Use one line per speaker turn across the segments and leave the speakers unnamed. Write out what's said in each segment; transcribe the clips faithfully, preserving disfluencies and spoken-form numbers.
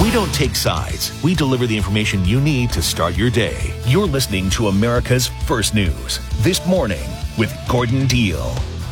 We don't take sides. We deliver the information you need to start your day. You're listening to America's First News. This Morning with Gordon Deal.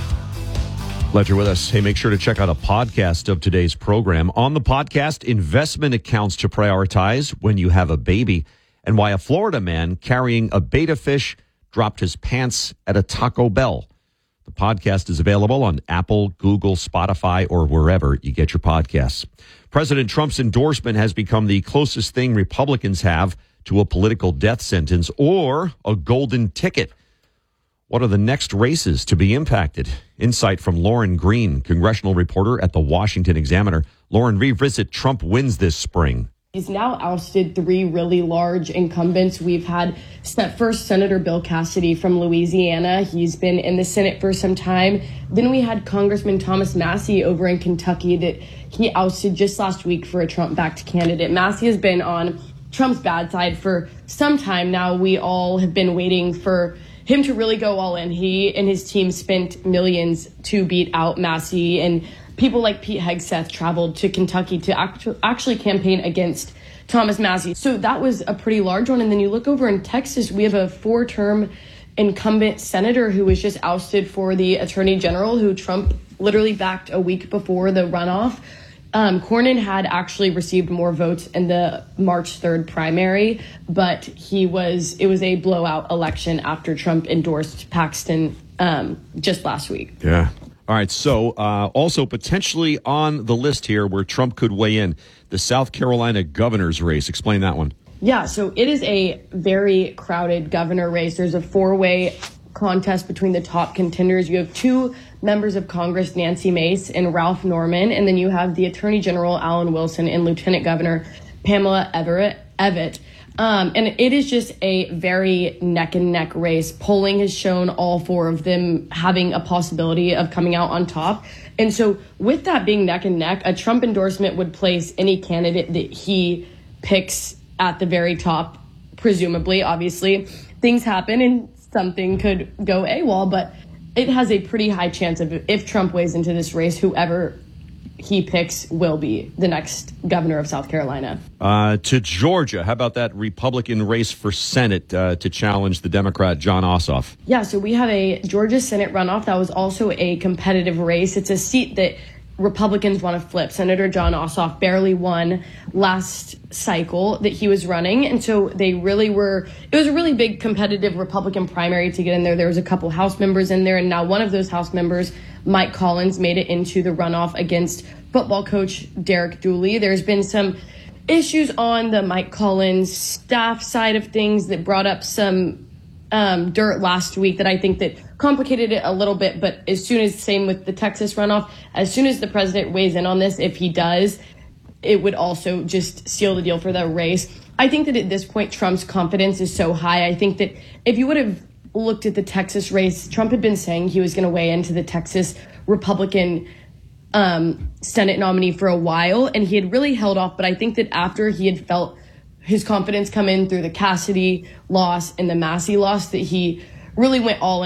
Glad you're with us. Hey, make sure to check out a podcast of today's program. On the podcast, investment accounts to prioritize when you have a baby, and why a Florida man carrying a betta fish dropped his pants at a Taco Bell. The podcast is available on Apple, Google, Spotify, or wherever you get your podcasts. President Trump's endorsement has become the closest thing Republicans have to a political death sentence or a golden ticket. What are the next races to be impacted? Insight from Lauren Green, congressional reporter at the Washington Examiner. Lauren, revisit Trump wins this spring.
He's now ousted three really large incumbents. We've had first Senator Bill Cassidy from Louisiana. He's been in the Senate for some time. Then we had Congressman Thomas Massie over in Kentucky that he ousted just last week for a Trump-backed candidate. Massie has been on Trump's bad side for some time now. We all have been waiting for him to really go all in. He and his team spent millions to beat out Massie, and people like Pete Hegseth traveled to Kentucky to act- actually campaign against Thomas Massie. So that was a pretty large one. And then you look over in Texas, we have a four-term incumbent senator who was just ousted for the attorney general, who Trump literally backed a week before the runoff. Um, Cornyn had actually received more votes in the March third primary, but he was it was a blowout election after Trump endorsed Paxton um, just last week.
Yeah. All right. So uh, also potentially on the list here where Trump could weigh in, the South Carolina governor's race. Explain that one.
Yeah. So it is a very crowded governor race. There's a four-way contest between the top contenders. You have two members of Congress, Nancy Mace and Ralph Norman, and then you have the Attorney General Alan Wilson and Lieutenant Governor Pamela Everett. Evett. Um, and it is just a very neck and neck race. Polling has shown all four of them having a possibility of coming out on top. And so with that being neck and neck, a Trump endorsement would place any candidate that he picks at the very top, presumably. Obviously, things happen and something could go AWOL, but it has a pretty high chance of, if Trump weighs into this race, whoever he picks will be the next governor of South Carolina.
Uh, to Georgia, how about that Republican race for Senate uh, to challenge the Democrat Jon Ossoff?
Yeah, so we have a Georgia Senate runoff that was also a competitive race. It's a seat that Republicans want to flip. Senator Jon Ossoff barely won last cycle that he was running. And so they really were, it was a really big competitive Republican primary to get in there. There was a couple House members in there. And now one of those House members, Mike Collins, made it into the runoff against football coach Derek Dooley. There's been some issues on the Mike Collins staff side of things that brought up some Um, dirt last week that I think that complicated it a little bit. But as soon as, same with the Texas runoff, as soon as the president weighs in on this, if he does, it would also just seal the deal for the race. I think that at this point, Trump's confidence is so high. I think that if you would have looked at the Texas race, Trump had been saying he was going to weigh into the Texas Republican um, Senate nominee for a while, and he had really held off. But I think that after he had felt his confidence come in through the Cassidy loss and the Massie loss, that he really went all in.